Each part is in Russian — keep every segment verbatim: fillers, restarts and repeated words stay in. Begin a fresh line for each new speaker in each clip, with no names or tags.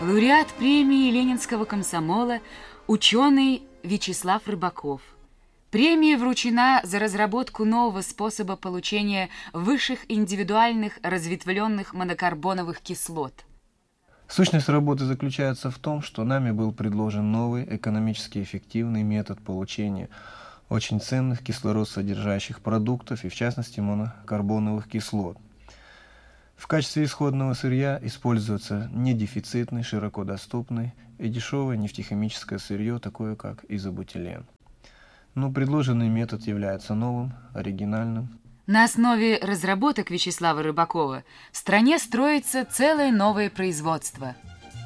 Лауреат премии Ленинского комсомола, ученый Вячеслав Рыбаков. Премия вручена за разработку нового способа получения высших индивидуальных разветвленных монокарбоновых кислот.
Сущность работы заключается в том, что нами был предложен новый, экономически эффективный метод получения очень ценных кислород-содержащих продуктов и, в частности, монокарбоновых кислот. В качестве исходного сырья используется недефицитный, широко доступный и дешевое нефтехимическое сырье, такое как изобутилен. Но предложенный метод является новым, оригинальным.
На основе разработок Вячеслава Рыбакова в стране строится целое новое производство.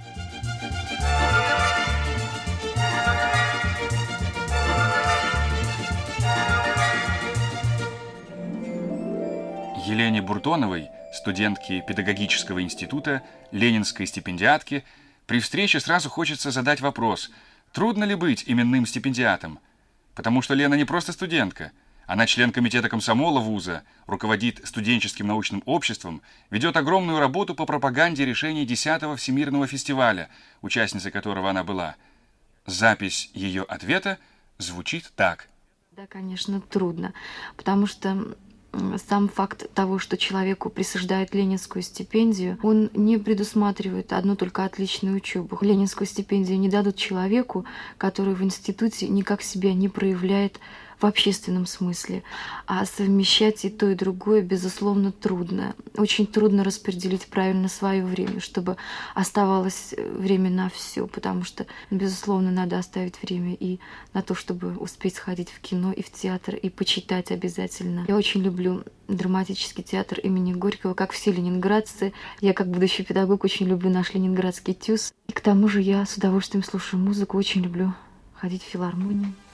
Елене Буртоновой, студентке педагогического института, ленинской стипендиатке, при встрече сразу хочется задать вопрос, трудно ли быть именным стипендиатом? Потому что Лена не просто студентка. Она член комитета комсомола вуза, руководит студенческим научным обществом, ведет огромную работу по пропаганде решений десятого Всемирного фестиваля, участницей которого она была. Запись ее ответа звучит так.
Да, конечно, трудно, потому что сам факт того, что человеку присуждают ленинскую стипендию, он не предусматривает одну только отличную учебу. Ленинскую стипендию не дадут человеку, который в институте никак себя не проявляет в общественном смысле. А совмещать и то, и другое, безусловно, трудно. Очень трудно распределить правильно свое время, чтобы оставалось время на все, потому что, безусловно, надо оставить время и на то, чтобы успеть сходить в кино и в театр, и почитать обязательно. Я очень люблю драматический театр имени Горького, как все ленинградцы. Я, как будущий педагог, очень люблю наш ленинградский ТЮЗ. И к тому же я с удовольствием слушаю музыку, очень люблю ходить в филармонию.